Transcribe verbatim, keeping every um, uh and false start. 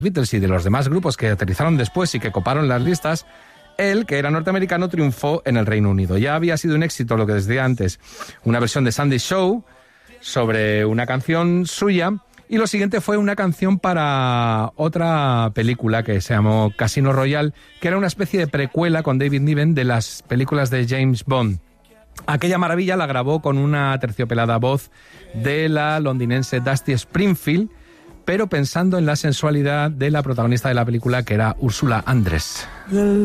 Beatles y de los demás grupos que aterrizaron después y que coparon las listas, él, que era norteamericano, triunfó en el Reino Unido. Ya había sido un éxito lo que decía antes, una versión de Sunday Show sobre una canción suya, y lo siguiente fue una canción para otra película que se llamó Casino Royale, que era una especie de precuela con David Niven de las películas de James Bond. Aquella maravilla la grabó con una terciopelada voz de la londinense Dusty Springfield, pero pensando en la sensualidad de la protagonista de la película, que era Ursula Andress.